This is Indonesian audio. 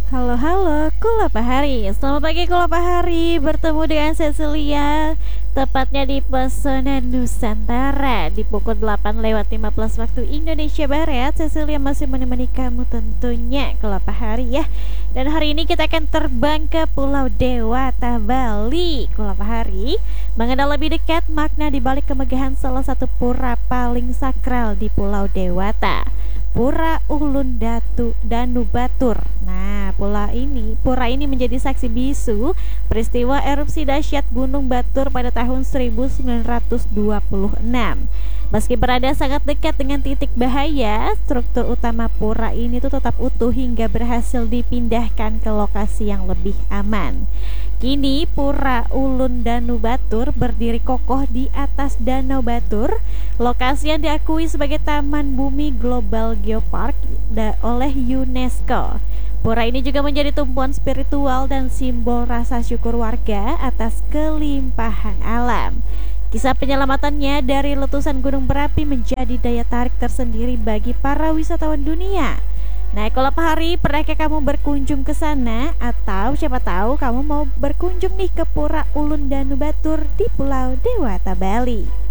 Halo halo Kula Pahari. Selamat pagi Kula Pahari. Bertemu dengan Cecilia, tepatnya di Pesona Nusantara di pukul 8:15 waktu Indonesia Barat. Cecilia masih menemani kamu tentunya Kula Pahari ya. Dan hari ini kita akan terbang ke Pulau Dewata, Bali Kula Pahari, mengenal lebih dekat makna di balik kemegahan salah satu pura paling sakral di Pulau Dewata, Pura Ulun Danu Batur. Nah, pura ini menjadi saksi bisu peristiwa erupsi dahsyat Gunung Batur pada tahun 1926. Meski berada sangat dekat dengan titik bahaya, struktur utama pura ini tuh tetap utuh hingga berhasil dipindahkan ke lokasi yang lebih aman. Kini Pura Ulun Danu Batur berdiri kokoh di atas Danau Batur, lokasi yang diakui sebagai Taman Bumi Global Geopark oleh UNESCO. Pura ini juga menjadi tumpuan spiritual dan simbol rasa syukur warga atas kelimpahan alam. Kisah penyelamatannya dari letusan gunung berapi menjadi daya tarik tersendiri bagi para wisatawan dunia. Nah, kalau Pahari, pernahkah kamu berkunjung ke sana? Atau siapa tahu kamu mau berkunjung nih ke Pura Ulun Danu Batur di Pulau Dewata, Bali?